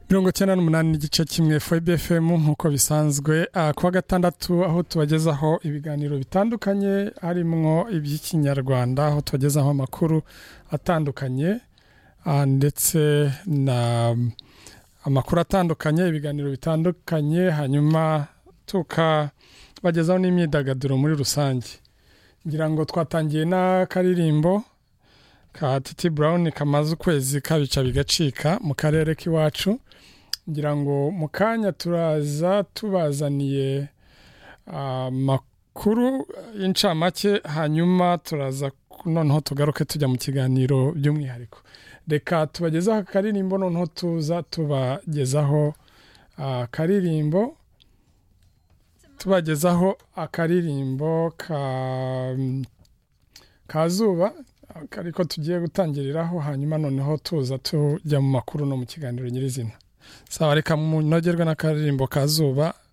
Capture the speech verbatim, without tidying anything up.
mirongo icyenda n'umunani n'igice kimwe F B F M nk'uko bisanzwe kuwa gatandatu aho tubagezaho ibiganiro bitandukanye harimwo iby'ikinyarwanda aho tubagezaho amakuru atandukanye ndetse na amakuru atandukanye ibiganiro bitandukanye hanyuma tukabagezaho n'imyidagaduro muri rusange. Ngira ngo twatangiye na karirimbo ka Titi Brown kamaze ukwezi kabica bigacika mu karere k'iwacu. Ngira ngo mu kanya turaza tubazaniye amakuru y'incamake hanyuma turaza noneho tugaruke tujya mu kiganiro by'umwihariko. Reka tubagezaho akaririmbo noneho tuza tubagezaho akaririmbo tubagezaho akaririmbo ka kazuba ariko tugiye gutangiriraho hanyuma noneho tuza tujya mu makuru no mu kiganiro nyirizina. Sawa, reka munogerwe n'akaririmbo kazuba